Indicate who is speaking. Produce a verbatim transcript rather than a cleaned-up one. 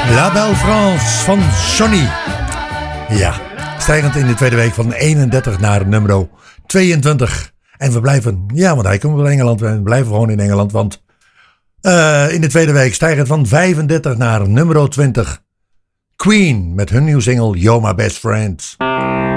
Speaker 1: La Belle France van Johnny. Ja, stijgend in de tweede week van eenendertig naar nummer tweeëntwintig. En we blijven, ja, want hij komt uit Engeland. We blijven gewoon in Engeland, want uh, in de tweede week stijgend van vijfendertig naar nummer twintig. Queen met hun nieuwe single You're My Best Friend.